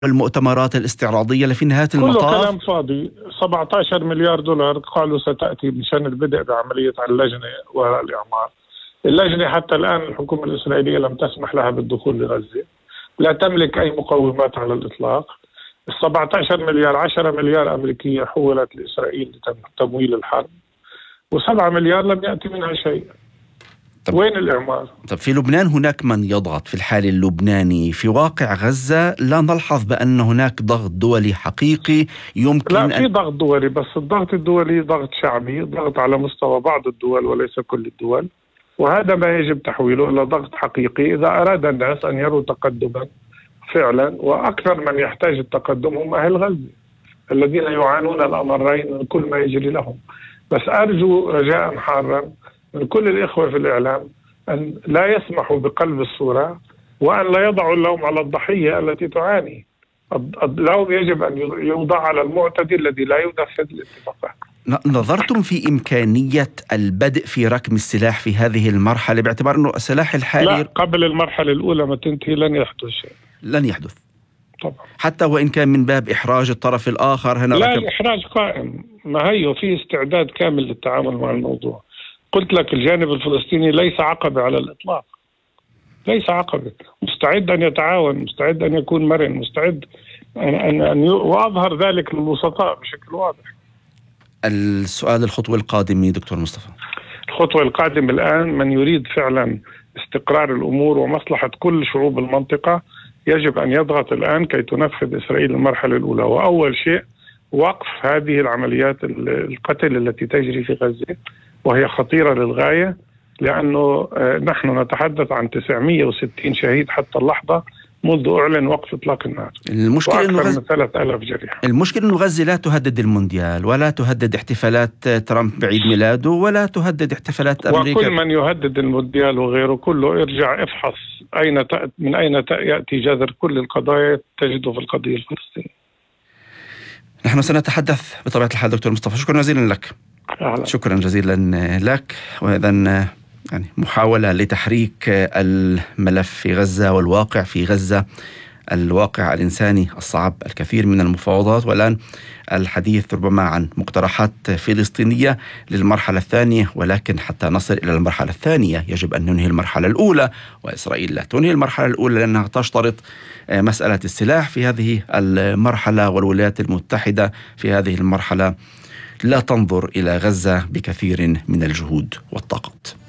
المؤتمرات الاستعراضية اللي في نهاية كله المطاف كلام فاضي. 17 مليار دولار قالوا ستأتي مشان البدء بعملية اللجنة والإعمار. اللجنة حتى الآن الحكومة الإسرائيلية لم تسمح لها بالدخول لغزة، لا تملك أي مقومات على الإطلاق. 17 مليار 10 مليار أمريكية حولت لإسرائيل لتمويل الحرب، و7 مليار لم يأتي منها شيء. وين الإعمار؟ طب في لبنان هناك من يضغط في الحال اللبناني. في واقع غزة لا نلحظ بأن هناك ضغط دولي حقيقي يمكن لا، في ضغط دولي، بس الضغط الدولي ضغط شعبي، ضغط على مستوى بعض الدول وليس كل الدول، وهذا ما يجب تحويله إلى ضغط حقيقي إذا أراد الناس أن يروا تقدما فعلا. وأكثر من يحتاج التقدم هم أهل غزة الذين يعانون الأمرين من كل ما يجري لهم. بس أرجو رجاء حارا من كل الإخوة في الإعلام أن لا يسمحوا بقلب الصورة، وأن لا يضعوا اللوم على الضحية التي تعاني. اللوم يجب أن يوضع على المعتدي الذي لا ينفذ الاتفاقات. نظرتم في إمكانية البدء في ركم السلاح في هذه المرحلة باعتبار أنه السلاح الحالي؟ لا، قبل المرحلة الأولى ما تنتهي لن يحدث شيء. لن يحدث طبعا، حتى وإن كان من باب إحراج الطرف الآخر. هنا لا، الإحراج قائم. ما هي في استعداد كامل للتعامل مع الموضوع. قلت لك الجانب الفلسطيني ليس عقبة على الإطلاق، ليس عقبة. مستعد أن يتعاون، مستعد أن يكون مرن، مستعد وأظهر ذلك للوسطاء بشكل واضح. السؤال الخطوة القادمة دكتور مصطفى؟ الخطوة القادمة الآن من يريد فعلا استقرار الأمور ومصلحة كل شعوب المنطقة يجب أن يضغط الآن كي تنفذ إسرائيل المرحلة الأولى. وأول شيء وقف هذه العمليات القتل التي تجري في غزة، وهي خطيرة للغاية، لأنه نحن نتحدث عن 960 شهيد حتى اللحظة منذ أعلن وقف إطلاق النار، المشكلة إنه من 3000 جريح. المشكلة إنه غزة لا تهدد المونديال، ولا تهدد احتفالات ترامب بعيد ميلاده، ولا تهدد احتفالات أمريكا. وكل من يهدد المونديال وغيره كله ارجع افحص من أين يأتي جذر كل القضايا، تجده في القضية الفلسطينية. نحن سنتحدث بطبيعة الحال دكتور مصطفى. شكرا جزيلا لك. شكرا جزيلا لك. وإذن يعني محاولة لتحريك الملف في غزة والواقع في غزة، الواقع الإنساني الصعب، الكثير من المفاوضات، والآن الحديث ربما عن مقترحات فلسطينية للمرحلة الثانية. ولكن حتى نصل إلى المرحلة الثانية يجب أن ننهي المرحلة الأولى، وإسرائيل لا تنهي المرحلة الأولى لأنها تشترط مسألة السلاح في هذه المرحلة، والولايات المتحدة في هذه المرحلة لا تنظر إلى غزة بكثير من الجهود والطاقات.